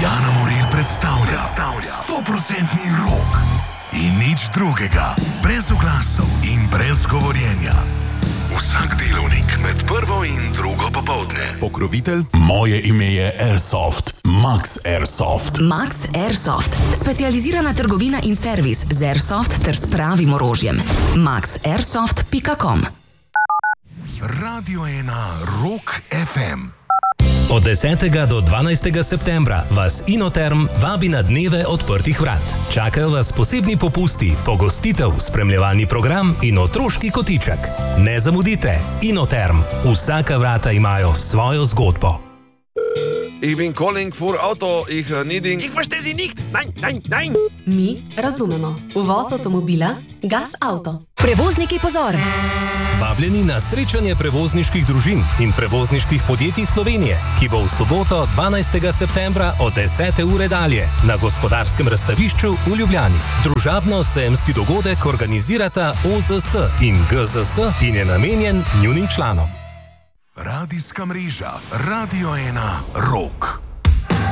Ana Morel predstavlja 100% rok in nič drugega, brez oglasov in brez govorjenja. Vsak delovnik med prvo in drugo popoldne. Pokrovitelj? Moje ime je Airsoft. Max Airsoft. Max Airsoft. Specializirana trgovina in servis z Airsoft ter s pravim orožjem. maxairsoft.com. Radio 1 Rock FM. Od 10. do 12. septembra vas Inoterm vabi na dneve odprtih vrat. Čakajo vas posebni popusti, pogostitev, spremljevalni program in otroški kotiček. Ne zamudite, Inoterm. Vsaka vrata imajo svojo zgodbo. Ich bin calling for Auto, ich needing... Ich verstehe Sie nicht! Nein, nein, nein! Mi razumemo. Uvoz avtomobila, Gas Auto. Prevozniki, pozor! Vabljeni na srečanje prevozniških družin in prevozniških podjetij Slovenije, ki bo v soboto 12. septembra od 10. ure dalje na Gospodarskem razstavišču v Ljubljani. Družabno-sejemski dogodek organizirata OZS in GZS in je namenjen njunim članom. Radijska mreža Radio 1 Rock.